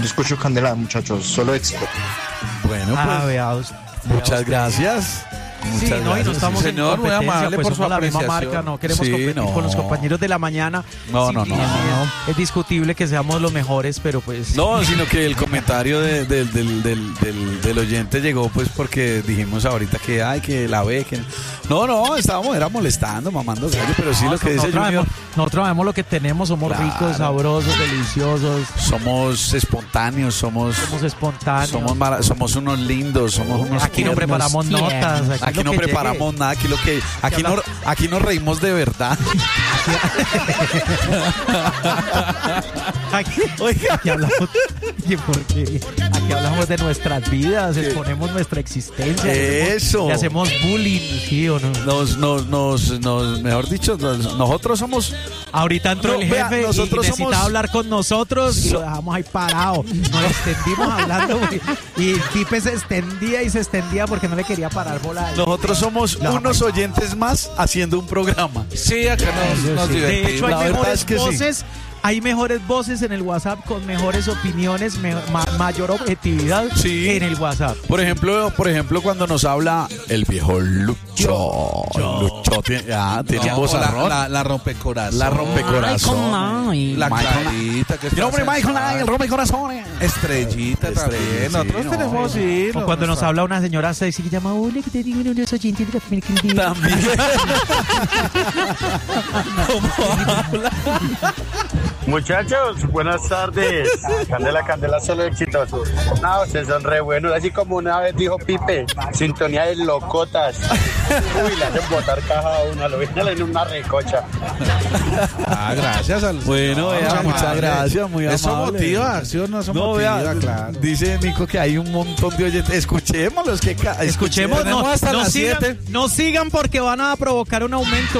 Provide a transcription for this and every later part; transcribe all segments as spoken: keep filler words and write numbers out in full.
escucho Candela, muchachos, solo éxito. Bueno, pues, Ah, vea, us- muchas vea usted. gracias. Muchas Sí, no, y gracias. no estamos Sí, en señor, muy competencia, amable pues por su somos la misma apreciación. marca, no queremos Sí, competir no. con los compañeros de la mañana. No, Sí, no, no. bien, Es discutible que seamos los mejores, pero pues... No, sino que el comentario de- del, del, del, del, del oyente llegó pues porque dijimos ahorita que ay, que la ve, que... No, no, estábamos, era molestando, mamando gallo, pero sí No, lo que dice nosotros, Junior, sabemos, nosotros sabemos lo que tenemos, somos Claro. ricos, sabrosos, deliciosos, somos espontáneos, somos... somos espontáneos. Somos, mara- somos unos lindos, somos unos Aquí no tiernos. preparamos notas. Aquí, Aquí lo no que preparamos llegue. nada, aquí lo que aquí no aquí nos reímos de verdad. Aquí, oiga, aquí hablamos, ¿y por qué? Aquí hablamos de nuestras vidas, exponemos nuestra existencia. Eso. Le hacemos bullying, ¿sí o no? Nos, nos, nos, nos, mejor dicho, nos- nosotros somos. Ahorita entró No, el vea, jefe y nosotros necesitaba somos- hablar con nosotros y lo dejamos ahí parado. Nos extendimos hablando y, y Pipe se extendía y se extendía porque no le quería parar bola. Nosotros somos No, unos oyentes más haciendo un programa. Sí, acá nos, nos De divertimos. hecho, hay La verdad mejores es que sí. voces. Hay mejores voces en el WhatsApp con mejores opiniones, me- ma- mayor objetividad Sí. en el WhatsApp. Por ejemplo, por ejemplo, cuando nos habla el viejo Lucho. Lucho tiene, ah, tiene No, voz la, arrón. la, la rompecorazón. La rompecorazón. La Michael clarita que Mi nombre es está Michael sensual. Knight, el rompecorazones. Estrellita Estrellita, también. Nosotros sí, tenemos, no. sí. O cuando nos habla una señora sexy que llama, hola, que te digo unos oyentes de la familia que me También. Muchachos, buenas tardes. Candela, Candela, solo éxitos. No, ustedes son re buenos. Así como una vez dijo Pipe, sintonía de locotas. Uy, le hacen botar caja a una, lo vienen en una recocha. Ah, gracias al Bueno, vea, amable. muchas gracias, muy Eso amable. motiva, ¿sí o no? Eso No, motiva, vea, claro. dice Nico que hay un montón de oyentes. Escuchémoslos, que ca- Escuchemos, tenemos no, hasta no las sigan, siete. no sigan porque van a provocar un aumento.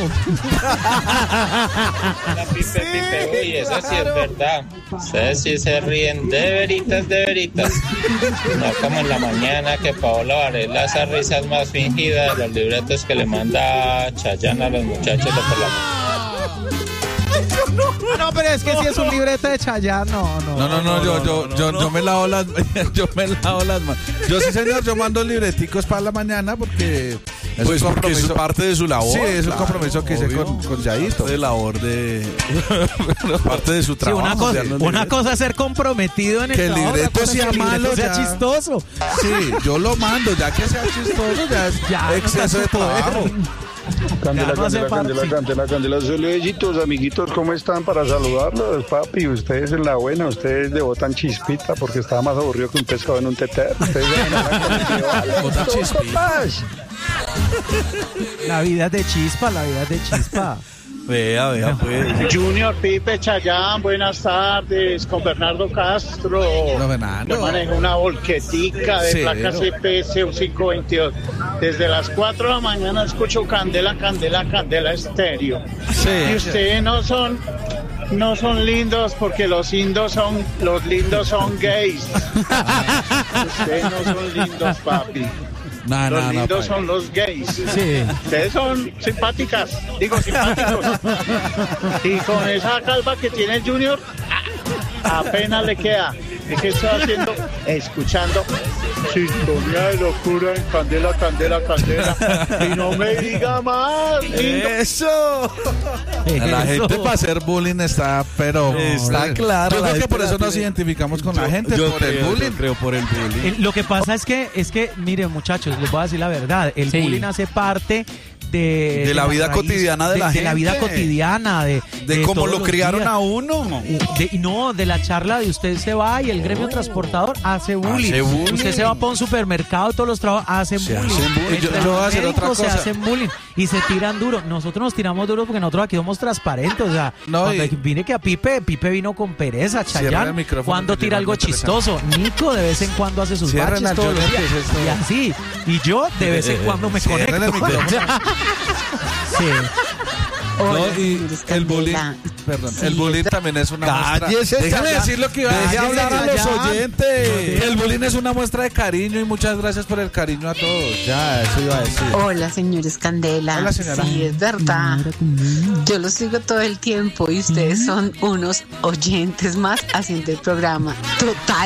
Pipe, Pipe, uy, eso sí es verdad. Ustedes sí se ríen de veritas, de veritas. No como en la mañana que Paola Varela, esas risas más fingidas, los libretos que le manda Chayanne a los muchachos de por la Ah, no, pero es que si es un libreto de Chayanne, no, no. No, no, no, yo, yo, yo, yo me lavo las, yo me lavo las manos. Yo sí, señor, yo mando libreticos para la mañana porque es Pues un porque eso es compromiso. parte de su labor. Sí, es un claro, compromiso que hice obvio. con, con Yaito. Parte de labor de parte de su Sí, trabajo. una, cosa, enviar los una libretos. cosa es ser comprometido en el Que el trabajo, libreto otra cosa es sea que el libreto malo, sea ya. chistoso. Sí, yo lo mando, ya que sea chistoso, ya es Ya, exceso no de se puede. trabajo. Candela, Ya no hace Candela, parte. Candela, Candela, Candela, saluditos, amiguitos, ¿cómo están? Para saludarlos, papi, ustedes en la buena, ustedes de botan chispita porque estaba más aburrido que un pescado en un tetero. Ustedes de Botan chispita. La vida es de chispa, la vida es de chispa. Vea, vea, pues. Junior, Pipe, Chayán, buenas tardes, con Bernardo Castro. No, Fernando. Yo manejo una volquetica de Sí, placa ¿no? C P S U cinco veintidós. Desde las cuatro de la mañana escucho Candela, Candela, Candela estéreo. Y ustedes no son, no son lindos porque los indos son, los lindos son gays. Ustedes no son lindos, papi. No, Los no, no, lindos pa. son los gays. Sí. Ustedes son simpáticas, digo simpáticos. Y con esa calva que tiene el Junior, apenas le queda. ¿Y qué estoy haciendo? Escuchando sintonía de locura en Candela, Candela, Candela. Y no me diga más, lindo. ¡Eso! La Eso. gente para hacer bullying está, pero... Está claro, Yo la creo que gente por la eso nos tiene- identificamos con la gente, Yo por el creo, bullying. yo creo por el bullying. Eh, Lo que pasa es que, es que, miren muchachos, les voy a decir la verdad, el Sí. bullying hace parte de, De la vida cotidiana de la de la vida gente. cotidiana, de, De cómo todos lo los criaron días. a uno. De- y no, de la charla de usted se va y el gremio transportador hace bullying. Hace bullying. Usted se va para un supermercado, todos los trabajos hacen Se bullying. hacen bullying. Entre Yo- yo voy a los hacer otra médicos se cosa. hacen bullying y se tiran duro. Nosotros nos tiramos duro porque nosotros aquí somos transparentes. O sea, No, cuando y- vine que a Pipe, Pipe vino con pereza, Cierra el Chayanne, micrófono cuando que tira llegó algo muy interesante. chistoso. Nico de vez en cuando hace sus Cierren baches al todos los Junior, días. que es esto. Y así. Y yo de vez en cuando me Cierren el conecto. micrófono. Sí. No, y el bullying, perdón, el bullying también es una Cállese, muestra. Déjame Chayanne. decir lo que iba a Deje decir. hablar a los Chayanne. oyentes. El bullying es una muestra de cariño y muchas gracias por el cariño a todos. Ya, eso iba a decir. Hola, señores Candela. Hola, señora. Sí, es verdad. Yo los sigo todo el tiempo y ustedes son unos oyentes más haciendo el programa. Total.